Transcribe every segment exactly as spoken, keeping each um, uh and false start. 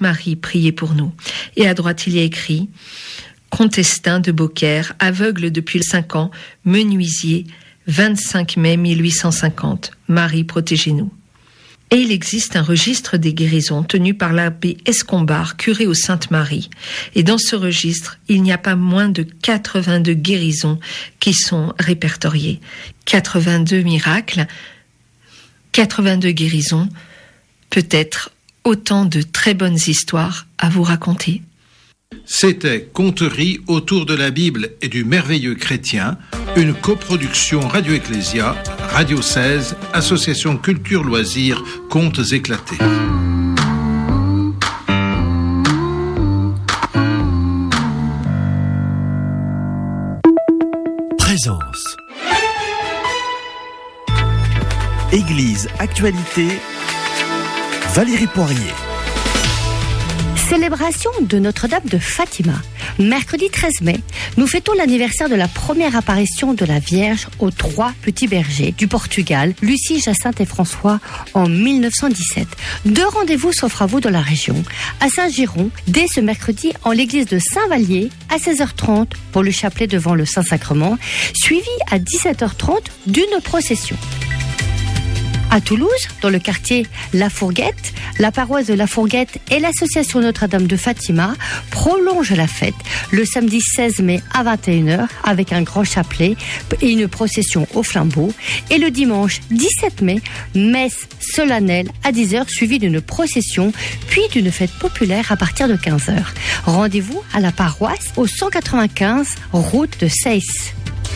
Marie, priez pour nous. Et à droite, il y a écrit « Contestin de Beaucaire, aveugle depuis cinq ans, menuisier, vingt-cinq mai mille huit cent cinquante. Marie, protégez-nous. » Et il existe un registre des guérisons tenu par l'abbé Escombard, curé aux Saintes-Maries. Et dans ce registre, il n'y a pas moins de quatre-vingt-deux guérisons qui sont répertoriées. quatre-vingt-deux miracles, quatre-vingt-deux guérisons, peut-être autant de très bonnes histoires à vous raconter. C'était Conteries autour de la Bible et du merveilleux chrétien, une coproduction Radio Ecclésia, Radio seize, Association Culture Loisirs, Contes éclatés. Présence. Église Actualité. Valérie Poirier. Célébration de Notre-Dame de Fatima. Mercredi treize mai, nous fêtons l'anniversaire de la première apparition de la Vierge aux trois petits bergers du Portugal, Lucie, Jacinthe et François, en mille neuf cent dix-sept. Deux rendez-vous s'offrent à vous dans la région. À Saint-Giron, dès ce mercredi, en l'église de Saint-Vallier, à seize heures trente pour le chapelet devant le Saint-Sacrement, suivi à dix-sept heures trente d'une procession. À Toulouse, dans le quartier La Fourguette, la paroisse de La Fourguette et l'association Notre-Dame de Fatima prolongent la fête le samedi seize mai à vingt et une heures avec un grand chapelet et une procession au flambeau. Et le dimanche dix-sept mai, messe solennelle à dix heures suivie d'une procession puis d'une fête populaire à partir de quinze heures. Rendez-vous à la paroisse au cent quatre-vingt-quinze route de Seyss.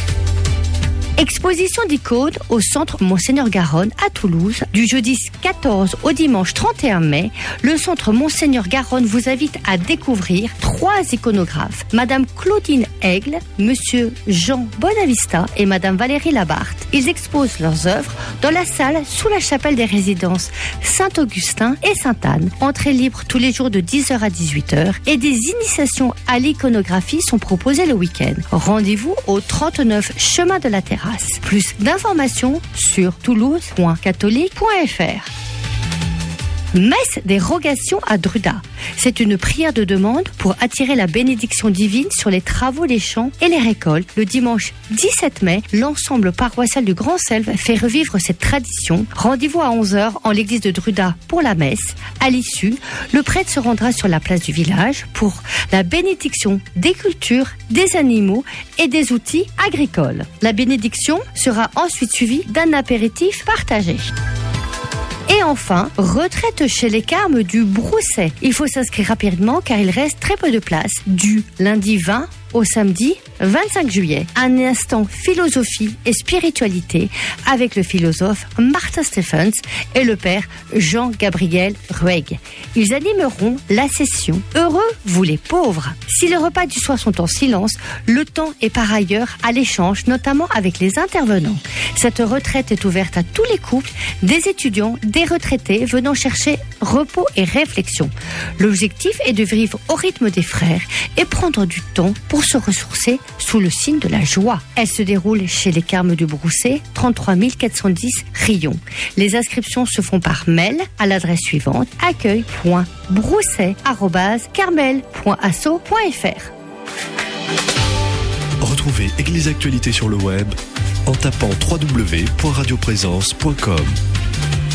Exposition d'icônes au centre Monseigneur Garonne à Toulouse. Du jeudi quatorze au dimanche trente et un mai, le centre Monseigneur Garonne vous invite à découvrir trois iconographes. Madame Claudine Aigle, Monsieur Jean Bonavista et Madame Valérie Labarthe. Ils exposent leurs œuvres dans la salle sous la chapelle des résidences Saint-Augustin et Sainte-Anne. Entrée libre tous les jours de dix heures à dix-huit heures et des initiations à l'iconographie sont proposées le week-end. Rendez-vous au trente-neuf chemin de la Terrasse. Plus d'informations sur toulouse point catholique point f r. Messe des rogations à Druda. C'est une prière de demande pour attirer la bénédiction divine sur les travaux des champs et les récoltes. Le dimanche dix-sept mai, l'ensemble paroissial du Grand Selve fait revivre cette tradition. Rendez-vous à onze heures en l'église de Druda pour la messe. À l'issue, le prêtre se rendra sur la place du village pour la bénédiction des cultures, des animaux et des outils agricoles. La bénédiction sera ensuite suivie d'un apéritif partagé. Et enfin, retraite chez les Carmes du Brousset. Il faut s'inscrire rapidement car il reste très peu de place. Du lundi vingt au samedi vingt-cinq juillet. Un instant philosophie et spiritualité avec le philosophe Martin Stephens et le père Jean-Gabriel Rueg. Ils animeront la session « Heureux, vous les pauvres ». Si les repas du soir sont en silence, le temps est par ailleurs à l'échange, notamment avec les intervenants. Cette retraite est ouverte à tous les couples, des étudiants, des retraités venant chercher repos et réflexion. L'objectif est de vivre au rythme des frères et prendre du temps pour se ressourcer sous le signe de la joie. Elle se déroule chez les Carmes du Brousset, trente-trois mille quatre cent dix Rion. Les inscriptions se font par mail à l'adresse suivante accueil point brousset arobase carmel point asso point f r. Retrouvez Église Actualité sur le web en tapant w w w point radio présence point com.